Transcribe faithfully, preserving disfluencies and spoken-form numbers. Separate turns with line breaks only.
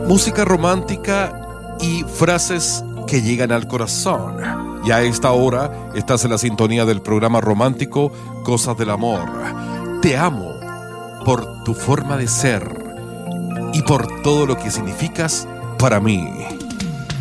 Música romántica y frases que llegan al corazón. Y a esta hora estás en la sintonía del programa romántico Cosas del Amor. Te amo por tu forma de ser y por todo lo que significas para mí.